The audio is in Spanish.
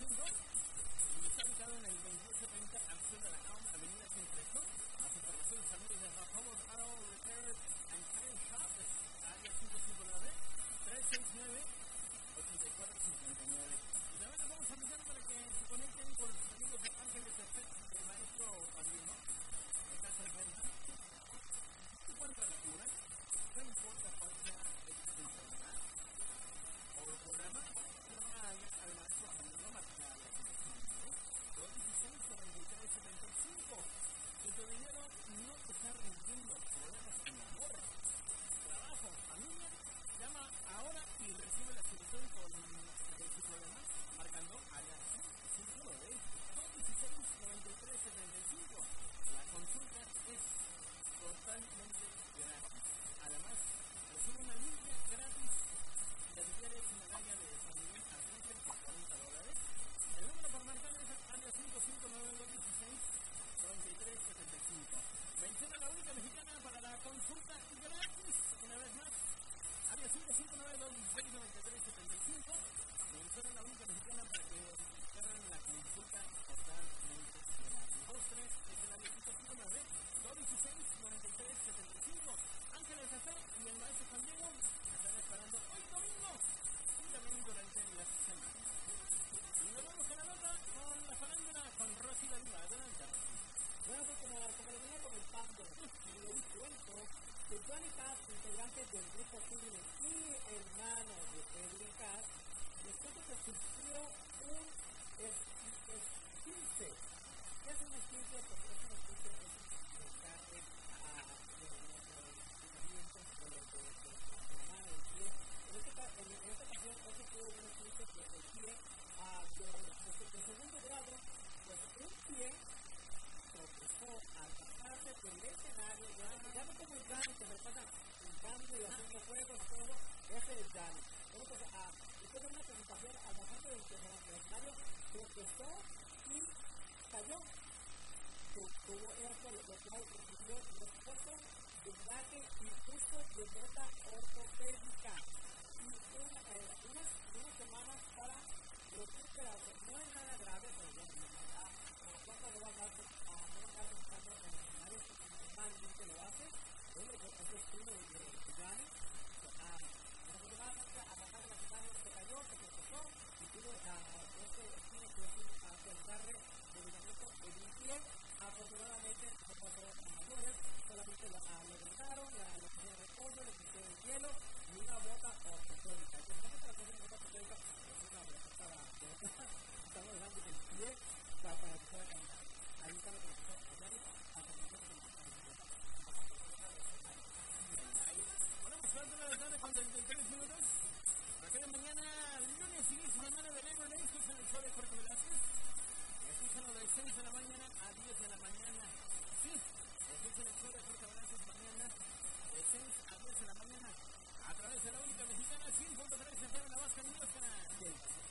105 y está ubicado en el 2830 Upstream de la Avenida Centreso. Las instalaciones familiares de Jacobo's Auto Repair and Tire Shop, área 559 369 8459. Y también les vamos a avisar para que se conecten con los amigos de Ángeles Effect, el maestro Padrino, de Casa de Venta. ¿Tú cuántas la cura? No importa cuál sea tu enfermedad o el programa, llama al maestro Padrino Marcial. 216-9375. Si tu dinero no te está rindiendo, problemas en la amor, trabajo, familia, llama ahora y recibe la solución de tu problema marcando a la 216-9375. La consulta es totalmente gratis. Además, recibe una limpia gratis de billetes y medalla de San Miguel Arcángel por $40. El número para marcar es área 559-216-9375. Menciona la única mexicana para la consulta gratis. Una vez más, área 559-216-9375. Menciona la única mexicana para que hagan la consulta totalmente gratis. 23 es el área 559-216-9375. Ángeles Café y el maestro San Diego están esperando hoy domingo y también durante la semana. Y nos vamos con la nota con la farándula con Rosy La Diva. Adelante. Bueno, pues como les venía comentando, y le cuento que Johnny Cash, integrante del grupo Civil y hermano de Edwin Cash, después que sufrió un esguince. ¿Qué es un esguince? Porque es un esguince que descarga a los tratamientos de la mano, del pie. En esta ocasión, ese fue un esguince que el pie de segundo grado, pues un pie tropezó al pasarse por el escenario. Ya no como el Dani que se pasa brincando y haciendo juegos y todo, ese es Dani. Bueno, pues después de una presentación al pasarse del escenario, tropezó y cayó. Tuvo esto, lo cual recibió refuerzo, vendaje y uso de bota ortopédica y unas semanas para recuperarse. No es nada grave, pero ya cuando lo van a hacer estando en los escenarios que normalmente lo hace. Bueno, ese es uno de Gianni. Desafortunadamente, a pasar del escenario se cayó, se tropezó y tuvo ese estilo que es un desgarre de ligamento en un pie. Afortunadamente no pasó a mayores, solamente lo vendaron, le pusieron reposo, le pusieron hielo y una bota ortopédica. Entonces, para hacer una bota ortopédica, es una bota estamos dejando el pie para que pueda caminar. Ahí está lo que nos pasó a Gianni, hasta que nosotros nos Bueno, pues falta la tarde con 33 minutos. Para mañana, lunes, inicio de semana de Labor Day, escuchan el show de Jorge Velázquez. Escúchanlo de 6 de la mañana a 10 de la mañana. Sí, escuchan el show de Jorge Velázquez mañana de 6 a 10 de la mañana a través de la única mexicana 100.3 FM La Vasca Música.